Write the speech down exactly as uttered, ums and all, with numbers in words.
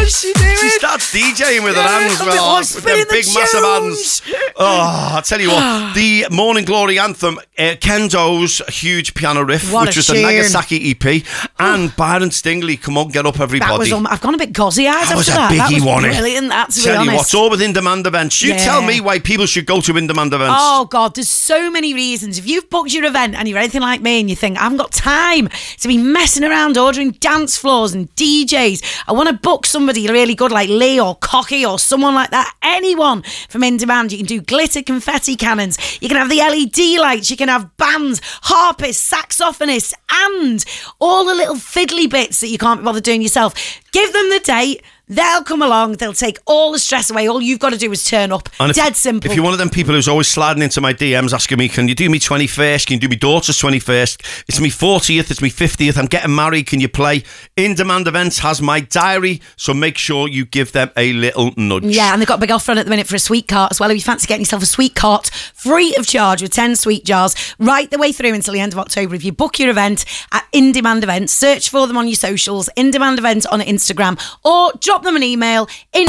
What's she doing? She starts DJing with Yeah, her hands. a bit Well, more with spinning them the big, massive hands. tunes. Oh, I'll tell you what. The Morning Glory anthem, uh, Kendo's huge piano riff, What which a was the tune. Nagasaki E P, and Byron Stingley, Come On, Get Up, Everybody. That was. Um, I've gone a bit gozzy eyes That after was a that. That biggie, was wasn't it? brilliant. That, to be Tell you honest. what's all with in-demand events. You Yeah. tell me why people should go to in-demand events. Oh, God, there's so many reasons. If you've booked your event and you're anything like me and you think, I haven't got time to be messing around ordering dance floors and D Js, I want to book somebody really good like Lee or Cocky or someone like that, anyone from In Demand. You can do glitter confetti cannons, you can have the L E D lights, you can have bands, harpists, saxophonists, and all the little fiddly bits that you can't be bothered doing yourself. Give them the date. They'll come along, they'll take all the stress away. All you've got to do is turn up. And if, Dead simple. If you're one of them people who's always sliding into my D Ms asking me, can you do me twenty-first? Can you do me daughter's twenty-first? It's me fortieth, it's me fiftieth, I'm getting married, can you play? In Demand Events has my diary, so make sure you give them a little nudge. Yeah, and they've got a big offer on at the minute for a sweet cart as well. If you fancy getting yourself a sweet cart free of charge with ten sweet jars right the way through until the end of October. If you book your event at In Demand Events, search for them on your socials, In Demand Events on Instagram, or drop them an email. In